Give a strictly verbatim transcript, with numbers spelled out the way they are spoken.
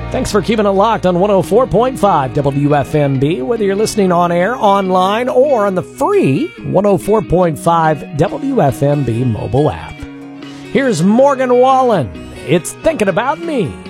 Thanks for keeping it locked on one oh four point five W F M B, whether you're listening on air, online, or on the free one oh four point five W F M B mobile app. Here's Morgan Wallen. It's Thinking About Me.